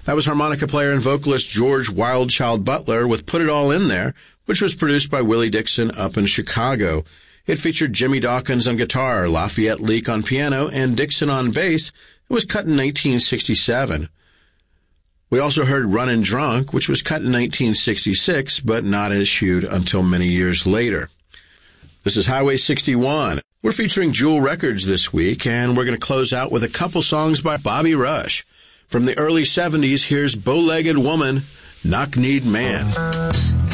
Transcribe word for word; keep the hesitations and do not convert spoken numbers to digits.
That was harmonica player and vocalist George Wildchild Butler with Put It All In There, which was produced by Willie Dixon up in Chicago. It featured Jimmy Dawkins on guitar, Lafayette Leak on piano, and Dixon on bass. It was cut in nineteen sixty-seven. We also heard Runnin' Drunk, which was cut in nineteen sixty-six, but not issued until many years later. This is Highway sixty-one. We're featuring Jewel Records this week, and we're going to close out with a couple songs by Bobby Rush. From the early seventies, here's Bow-Legged Woman, Knock-Kneed Man.